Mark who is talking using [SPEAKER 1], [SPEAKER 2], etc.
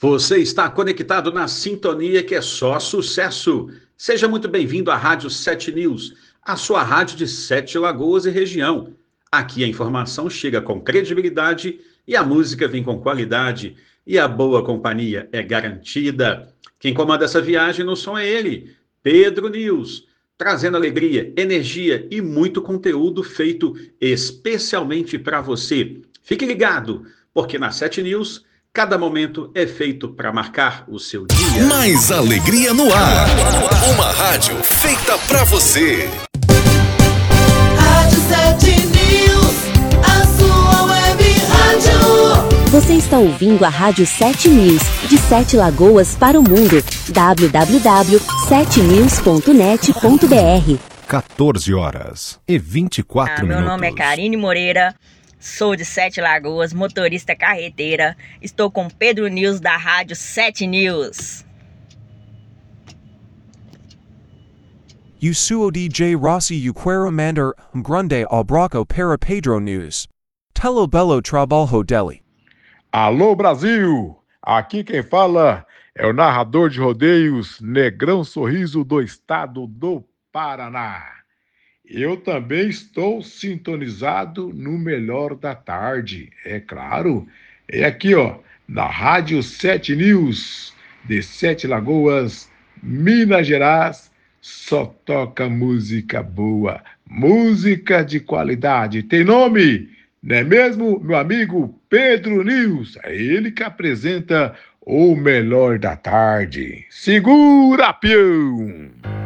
[SPEAKER 1] Você está conectado na sintonia que é só sucesso. Seja muito bem-vindo à Rádio 7 News, a sua rádio de Sete Lagoas e região. Aqui a informação chega com credibilidade e a música vem com qualidade e a boa companhia é garantida. Quem comanda essa viagem no som é ele, Pedro News, trazendo alegria, energia e muito conteúdo feito especialmente para você. Fique ligado, porque na 7 News cada momento é feito para marcar o seu dia.
[SPEAKER 2] Mais alegria no ar. Uma rádio feita para você.
[SPEAKER 3] Rádio 7 News, a sua web rádio.
[SPEAKER 4] Você está ouvindo a Rádio 7 News, de Sete Lagoas para o mundo. www.7news.net.br
[SPEAKER 2] 14h24
[SPEAKER 5] Meu nome é Karine Moreira, sou de Sete Lagoas, motorista carreteira. Estou com Pedro News da Rádio 7 News.
[SPEAKER 6] Eu sou o DJ Rossi e quero mandar grande abraço para Pedro News. Telo belo trabalho dele.
[SPEAKER 7] Alô Brasil, aqui quem fala é o narrador de rodeios Negrão Sorriso do estado do Paraná. Eu também estou sintonizado no melhor da tarde, é claro. É aqui, na Rádio 7 News, de Sete Lagoas, Minas Gerais, só toca música boa, música de qualidade. Tem nome, não é mesmo, meu amigo Pedro News? É ele que apresenta o melhor da tarde. Segura, peão!